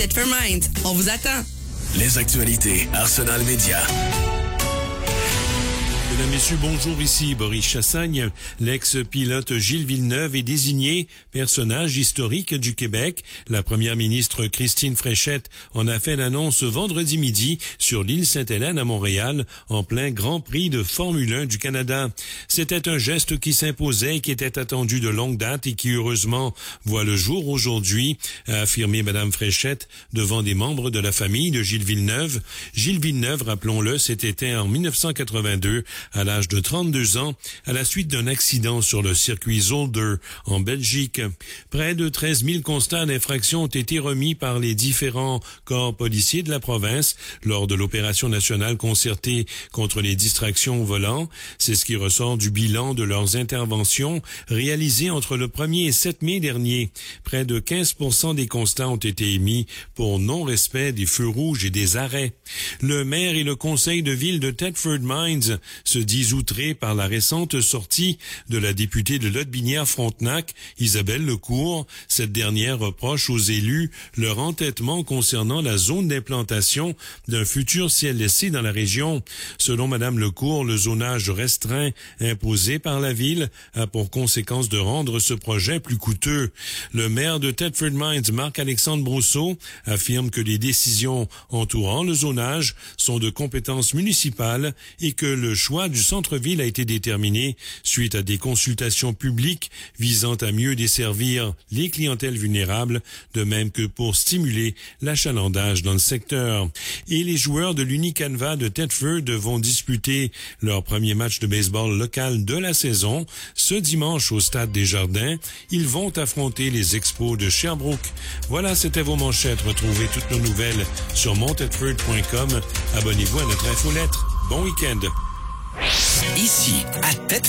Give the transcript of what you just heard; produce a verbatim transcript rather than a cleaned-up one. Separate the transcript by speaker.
Speaker 1: Thetford Mines, on vous attend.
Speaker 2: Les actualités Arsenal Média.
Speaker 3: Mesdames, Messieurs, bonjour, ici Boris Chassagne. L'ex-pilote Gilles Villeneuve est désigné personnage historique du Québec. La première ministre Christine Fréchette en a fait l'annonce vendredi midi sur l'île Sainte-Hélène à Montréal, en plein Grand Prix de Formule un du Canada. C'était un geste qui s'imposait, qui était attendu de longue date et qui heureusement voit le jour aujourd'hui, a affirmé Madame Fréchette devant des membres de la famille de Gilles Villeneuve. Gilles Villeneuve, rappelons-le, c'était en dix-neuf cent quatre-vingt-deux, à l'âge de trente-deux ans, à la suite d'un accident sur le circuit Zolder, en Belgique. Près de treize mille constats d'infraction ont été remis par les différents corps policiers de la province lors de l'opération nationale concertée contre les distractions au volant. C'est ce qui ressort du bilan de leurs interventions réalisées entre le premier et sept mai dernier. Près de quinze pour cent des constats ont été émis pour non-respect des feux rouges et des arrêts. Le maire et le conseil de ville de Thetford Mines se disent outrés par la récente sortie de la députée de Lotbinière-Frontenac, Isabelle Lecourt. Cette dernière reproche aux élus leur entêtement concernant la zone d'implantation d'un futur C L S C dans la région. Selon Madame Lecourt, le zonage restreint imposé par la ville a pour conséquence de rendre ce projet plus coûteux. Le maire de Thetford Mines, Marc-Alexandre Brousseau, affirme que les décisions entourant le zonage sont de compétence municipale et que le choix du centre-ville a été déterminé suite à des consultations publiques visant à mieux desservir les clientèles vulnérables, de même que pour stimuler l'achalandage dans le secteur. Et les joueurs de l'Unicanva de Thetford vont disputer leur premier match de baseball local de la saison. Ce dimanche au Stade des Jardins, ils vont affronter les Expos de Sherbrooke. Voilà, c'était vos manchettes. Retrouvez toutes nos nouvelles sur mon thetford point com. Abonnez-vous à notre infolettre. Bon week-end.
Speaker 2: Ici, à Thetford.